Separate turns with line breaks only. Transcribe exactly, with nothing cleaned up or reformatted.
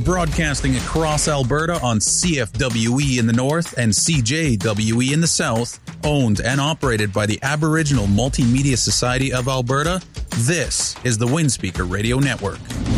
Broadcasting across Alberta on C F W E in the north and C J W E in the south, owned and operated by the Aboriginal Multimedia Society of Alberta, this is the Windspeaker Radio Network.